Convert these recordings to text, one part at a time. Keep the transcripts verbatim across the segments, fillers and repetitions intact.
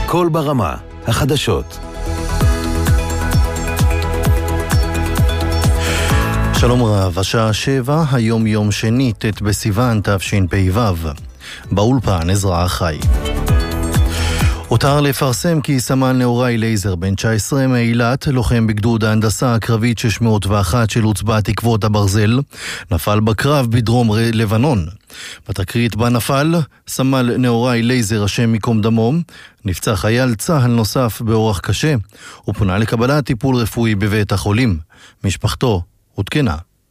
קול ברמה, החדשות. שלום רב, השעה שבע, היום יום שני, ת' בסיוון תשפ"ו. באולפן עזרא החי. הותר לפרסם כי סמל נאורי לייזר בן תשע עשרה מאילת, לוחם בגדוד ההנדסה הקרבית שש מאות ואחת של עוצבת תקוות הברזל, נפל בקרב בדרום לבנון. בתקרית בה נפל, סמל נאורי לייזר השם מקום דמו, נפצע חייל צהל נוסף באורח קשה, ופונה לקבלת טיפול רפואי בבית החולים. משפחתו הותקנה.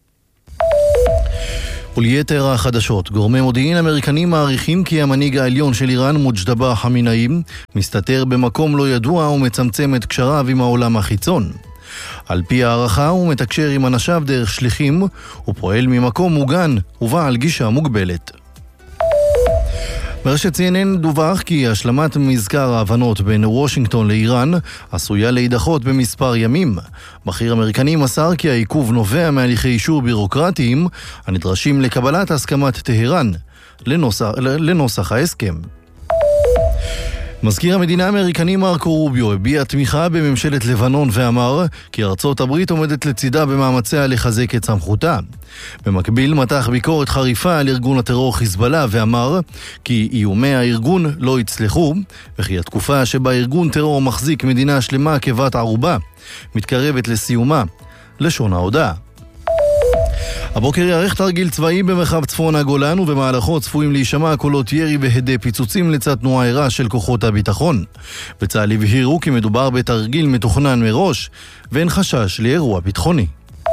וליתר החדשות, גורמי מודיעין אמריקנים מעריכים כי המנהיג העליון של איראן, מוג'תבא חמינאי, מסתתר במקום לא ידוע ומצמצם את קשריו עם העולם החיצון. על פי הערכה הוא מתקשר עם אנשיו דרך שליחים ופועל ממקום מוגן ובעל גישה מוגבלת. ברשת סי אן אן דווח כי השלמת מזכר ההבנות בין וושינגטון לאיראן עשויה להידחות במספר ימים. בכיר אמריקני מסר כי העיכוב נובע מהליכי אישור בירוקרטיים הנדרשים לקבלת הסכמת טהרן לנוסח, לנוסח ההסכם. מזכיר המדינה האמריקני מרקו רוביו הביע תמיכה בממשלת לבנון ואמר כי ארצות הברית עומדת לצידה במאמציה לחזק את סמכותה. במקביל מתח ביקורת חריפה על ארגון הטרור חיזבאללה ואמר כי איומי הארגון לא יצלחו וכי התקופה שבה ארגון טרור מחזיק מדינה שלמה כבת ערובה מתקרבת לסיומה. לשון ההודעה. הבוקר יערך תרגיל צבאי במרחב צפון הגולן ובמהלכו צפויים להישמע קולות ירי והדי פיצוצים לצד תנועה ערה של כוחות הביטחון. בצה"ל הבהירו כי מדובר בתרגיל מתוכנן מראש ואין חשש לאירוע ביטחוני.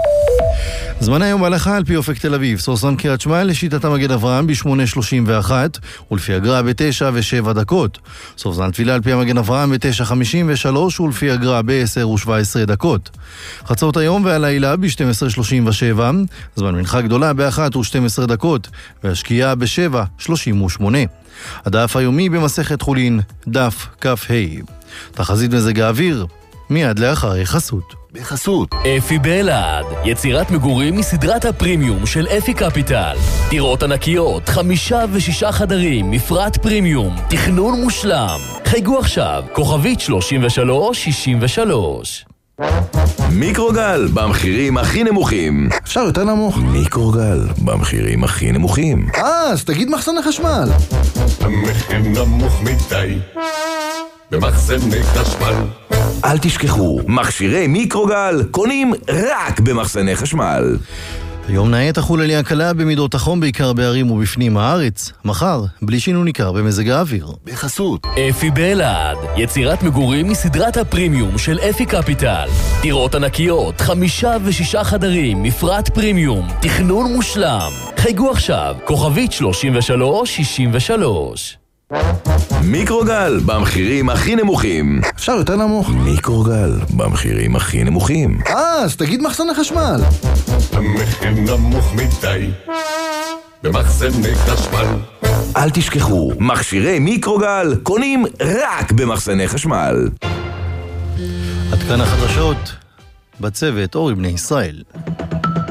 זמן היום בהלכה על פי אופק תל אביב, סוסן קריית שמע לשיטת המגן אברהם ב-שמונה שלושים ואחת ולפי הגר"א ב-תשע ושבע דקות. סוף זמן תפילה על פי המגן אברהם ב-תשע חמישים ושלוש ולפי הגר"א ב-עשר ושבע עשרה דקות. חצות היום והלילה ב-שתים עשרה שלושים ושבע, זמן מנחה גדולה ב-אחת ושתים עשרה דקות והשקיעה ב-שבע שלושים ושמונה. הדף היומי במסכת חולין, דף כף ה'. תחזית מזג האוויר מיד לאחר חסות. בחסות אפי באלעד, יצירת מגורים מסדרת הפרימיום של אפי קפיטל. דירות ענקיות, חמישה ושישה חדרים, מפרט פרימיום, תכנון מושלם. חייגו עכשיו, כוכבית שלושים ושלוש שישים ושלוש. מיקרוגל, במחירים הכי נמוכים. אפשר יותר נמוך? מיקרוגל, במחירים הכי נמוכים. אה, אז תגיד מחסני חשמל. המחיר נמוך מדי במחסני חשמל. אל תשכחו, מכשירי מיקרוגל קונים רק במחסני חשמל. היום נאה תחול עלייה קלה במידות החום בעיקר בערים ובפנים הארץ. מחר, בלי שינוי ניכר במזג האוויר. בחסות אפי באלעד, יצירת מגורים מסדרת הפרימיום של אפי קפיטל. דירות ענקיות, חמישה ושישה חדרים, מפרט פרימיום, תכנון מושלם. חייגו עכשיו, כוכבית שלושים ושלוש שישים ושלוש. מיקרוגל, במחירים הכי נמוכים. אפשר יותר נמוך? מיקרוגל, במחירים הכי נמוכים. אה, אז תגיד מחסני חשמל. המחיר נמוך מדי במחסני חשמל. אל תשכחו, מכשירי מיקרוגל קונים רק במחסני חשמל. עד כאן החדשות, בצוות אורי בני ישראל.